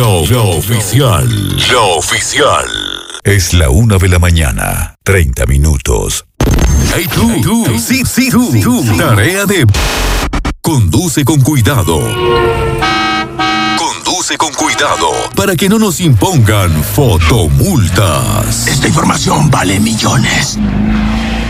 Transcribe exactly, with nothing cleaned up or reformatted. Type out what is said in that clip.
Lo, lo oficial. Lo oficial. Es la una de la mañana, treinta minutos. Hey tú, hey, tú, sí, sí, tú, sí, tú. Sí. Tarea de... Conduce con cuidado. Conduce con cuidado para que no nos impongan fotomultas. Esta información vale millones.